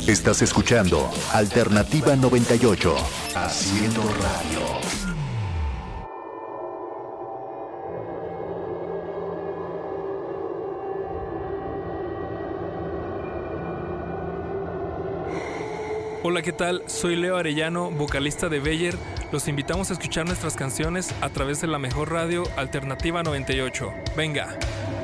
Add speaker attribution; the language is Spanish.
Speaker 1: Estás escuchando Alternativa 98, haciendo radio.
Speaker 2: Hola, ¿qué tal? Soy Leo Arellano, vocalista de Beyer. Los invitamos a escuchar nuestras canciones a través de la mejor radio, Alternativa 98. Venga.